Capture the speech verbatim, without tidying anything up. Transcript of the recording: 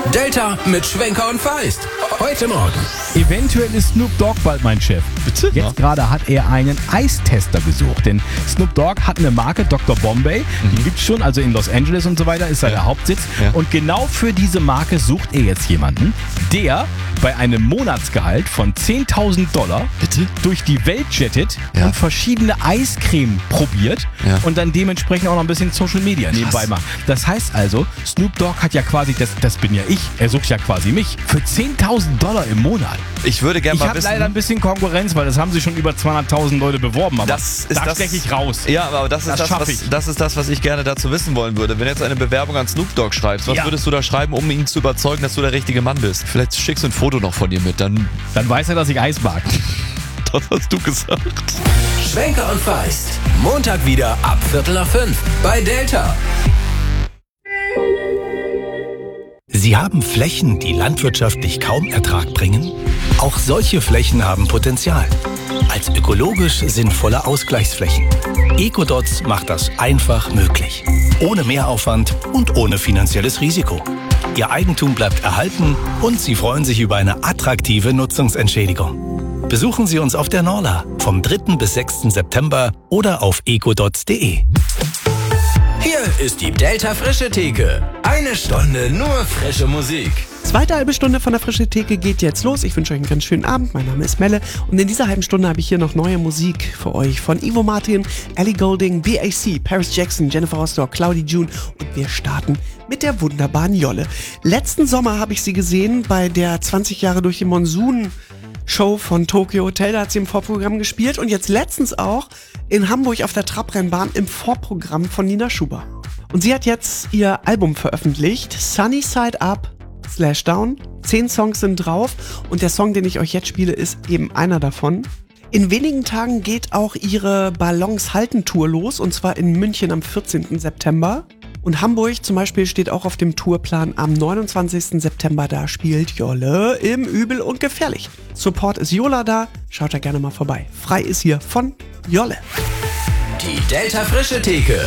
Delta mit Schwenker und Feist. Heute Morgen. Eventuell ist Snoop Dogg bald mein Chef. Bitte? Jetzt gerade hat er einen Eistester gesucht, denn Snoop Dogg hat eine Marke, Doktor Bombay, mhm. die gibt's schon, also in Los Angeles und so weiter, ist da der Hauptsitz. Ja. Und genau für diese Marke sucht er jetzt jemanden, der bei einem Monatsgehalt von zehntausend Dollar Bitte? durch die Welt jettet Ja. und verschiedene Eiscreme probiert Ja. und dann dementsprechend auch noch ein bisschen Social Media nebenbei macht. Das heißt also, Snoop Dogg hat ja quasi, das, das bin ja ich, er sucht ja quasi mich, für zehntausend Dollar im Monat. Ich würde gerne Ich mal habe wissen... leider ein bisschen Konkurrenz, weil das haben sich schon über zweihunderttausend Leute beworben, aber Das ist da das- steche ich raus. Ja, aber das ist Das das, schaff was, ich. das ist das, was ich gerne dazu wissen wollen würde. Wenn du jetzt eine Bewerbung an Snoop Dogg schreibst, was Ja. würdest du da schreiben, um ihn zu überzeugen, dass du der richtige Mann bist? Vielleicht schickst du ein Foto noch von dir mit, dann Dann weiß er, dass ich Eis mag. das hast du gesagt. Schwenker und Feist. Montag wieder ab Viertel nach fünf bei Delta. Sie haben Flächen, die landwirtschaftlich kaum Ertrag bringen? Auch solche Flächen haben Potenzial. Als ökologisch sinnvolle Ausgleichsflächen. Ecodots macht das einfach möglich. Ohne Mehraufwand und ohne finanzielles Risiko. Ihr Eigentum bleibt erhalten und Sie freuen sich über eine attraktive Nutzungsentschädigung. Besuchen Sie uns auf der Norla vom dritten bis sechsten September oder auf ecodots punkt de. Hier ist die Delta Frische Theke. Eine Stunde nur frische Musik. Zweite halbe Stunde von der Frische Theke geht jetzt los. Ich wünsche euch einen ganz schönen Abend. Mein Name ist Melle und in dieser halben Stunde habe ich hier noch neue Musik für euch von Ivo Martin, Ellie Goulding, B A C, Paris Jackson, Jennifer Rostock, Claudie June und wir starten mit der wunderbaren Jolle. Letzten Sommer habe ich sie gesehen bei der zwanzig Jahre durch den Monsun Show von Tokyo Hotel, da hat sie im Vorprogramm gespielt und jetzt letztens auch in Hamburg auf der Trabrennbahn im Vorprogramm von Nina Schuber. Und sie hat jetzt ihr Album veröffentlicht, Sunny Side Up Slash Down. Zehn Songs sind drauf und der Song, den ich euch jetzt spiele, ist eben einer davon. In wenigen Tagen geht auch ihre Ballons-Halten-Tour los und zwar in München am vierzehnten September. Und Hamburg zum Beispiel steht auch auf dem Tourplan am neunundzwanzigsten September. Da spielt Jolle im Übel und Gefährlich. Support ist Jola da. Schaut da gerne mal vorbei. Frei ist hier von Jolle. Die Delta Frische Theke.